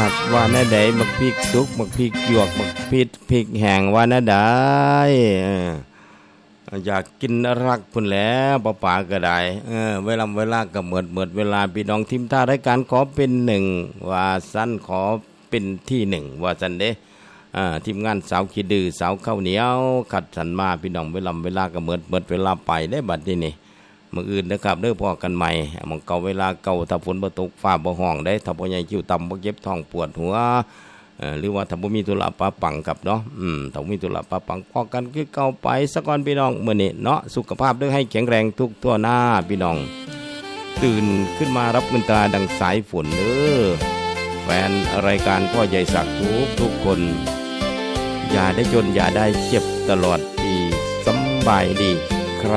กว่าน่ะได้มักพริกสุกมักพริกหยวกมักพริกแห้งว่าน่ะได้อยากกินรักพุ่นแหล้วป่าก็ได้เวลาก็หมดเวลาพี่น้องทีมท่ารายการขอเป็นหนึ่งว่าสั้นขอเป็นที่หนึ่งว่าสั้นเด้ทีมงานสาวขี้ดื้อสาวข้าวเหนียวขัดสันมาพี่น้องเวลาก็หมดเวลาไปได้บัดนี้นี่มื้ออื่นนะครับเด้อพอกันใหม่หม่องเก่าเวลาเก่าถ้าฝนบ่ตกฟ้าบ่ห้องได้ถ้าบ่ใหญ่คิ้วต่ำบ่เจ็บท้องปวดหัวหรือว่าถ้าบ่มีธุระปะปังกับเนาะถ้ามีธุระปะปังพอกันคือเก่าไปสักก่อนพี่น้องมื้อนี้เนาะสุขภาพด้วยให้แข็งแรงทุกทั่วหน้าพี่น้องตื่นขึ้นมารับเงินตราดังสายฝนเด้อแฟนรายการพ่อใหญ่ศักดิ์ทุกคนอย่าได้จนอย่าได้เจ็บตลอดปีสำบายดี